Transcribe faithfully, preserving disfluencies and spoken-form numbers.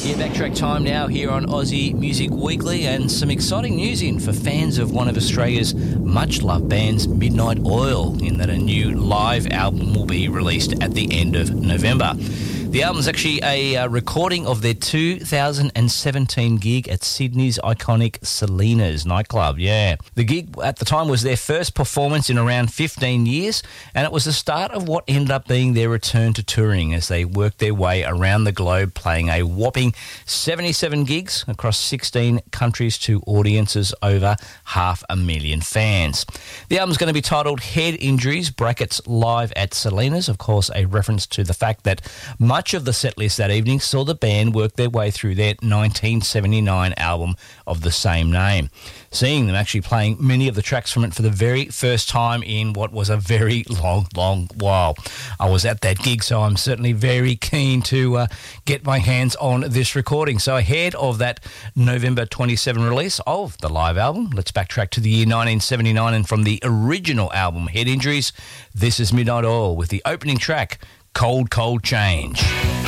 Yeah, backtrack time now here on Aussie Music Weekly, and some exciting news in for fans of one of Australia's much-loved bands, Midnight Oil, in that a new live album will be released at the end of November. The album is actually a uh, recording of their two thousand seventeen gig at Sydney's iconic Salinas nightclub, yeah. The gig at the time was their first performance in around fifteen years, and it was the start of what ended up being their return to touring as they worked their way around the globe, playing a whopping seventy-seven gigs across sixteen countries to audiences over half a million fans. The album's going to be titled Head Injuries, brackets live at Salinas, of course a reference to the fact that much Much of the set list that evening saw the band work their way through their nineteen seventy-nine album of the same name, seeing them actually playing many of the tracks from it for the very first time in what was a very long, long while. I was at that gig, so I'm certainly very keen to uh, get my hands on this recording. So ahead of that November twenty-seventh release of the live album, let's backtrack to the year nineteen seventy-nine, and from the original album, Head Injuries, this is Midnight Oil with the opening track, Cold, Cold Change.